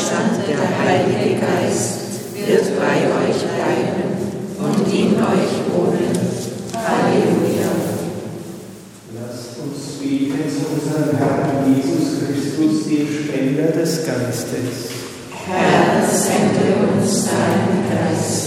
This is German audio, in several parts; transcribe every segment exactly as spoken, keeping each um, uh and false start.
Beistand, der Heilige Geist, wird bei euch bleiben und in euch wohnen. Halleluja. Lasst uns beten zu unserem Herrn Jesus Christus, dem Spender des Geistes. Herr, sende uns deinen Geist.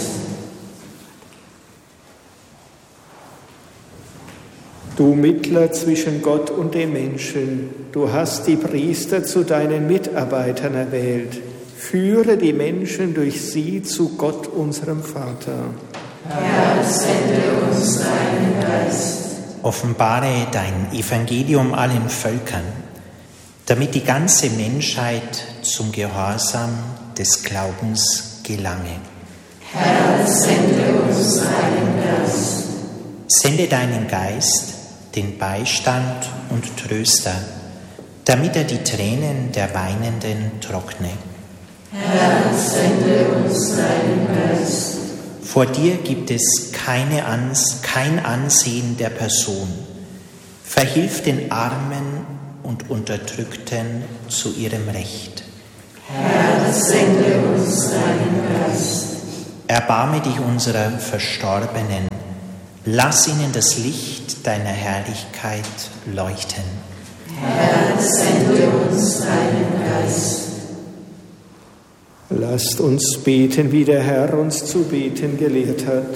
Du Mittler zwischen Gott und den Menschen, du hast die Priester zu deinen Mitarbeitern erwählt. Führe die Menschen durch sie zu Gott, unserem Vater. Herr, sende uns deinen Geist. Offenbare dein Evangelium allen Völkern, damit die ganze Menschheit zum Gehorsam des Glaubens gelange. Herr, sende uns deinen Geist. Sende deinen Geist, den Beistand und Tröster, damit er die Tränen der Weinenden trockne. Herr, sende uns deinen Geist. Vor dir gibt es keine Ans- kein Ansehen der Person. Verhilf den Armen und Unterdrückten zu ihrem Recht. Herr, sende uns deinen Geist. Erbarme dich unserer Verstorbenen. Lass ihnen das Licht deiner Herrlichkeit leuchten. Herr, sende uns deinen Geist. Lasst uns beten, wie der Herr uns zu beten gelehrt hat.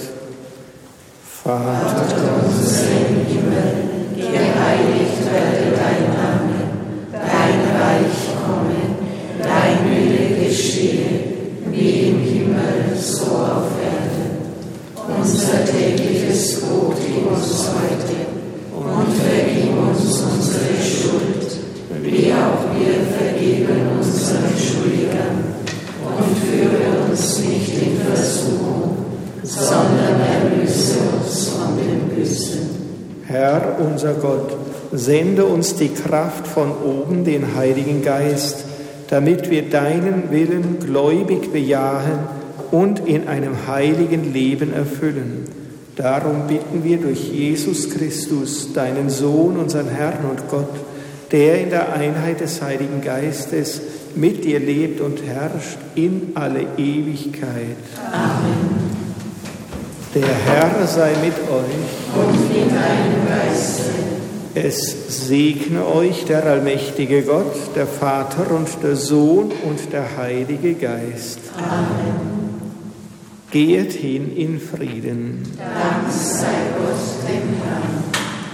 Vater unser im Himmel, geheiligt werde dein Name, dein Reich komme, dein Wille geschehe, wie im Himmel, so auf Erden. Unser tägliches Brot gib uns heute und vergib uns unsere Schuld, wie auch wir vergeben unseren Schuldigern. Und führe uns nicht in Versuchung, sondern erlöse uns von dem Bösen. Herr, unser Gott, sende uns die Kraft von oben, den Heiligen Geist, damit wir deinen Willen gläubig bejahen und in einem heiligen Leben erfüllen. Darum bitten wir durch Jesus Christus, deinen Sohn, unseren Herrn und Gott, der in der Einheit des Heiligen Geistes mit dir lebt und herrscht in alle Ewigkeit. Amen. Der Herr sei mit euch. Und mit deinem Geiste. Es segne euch der allmächtige Gott, der Vater und der Sohn und der Heilige Geist. Amen. Geht hin in Frieden. Dank sei Gott dem Herrn.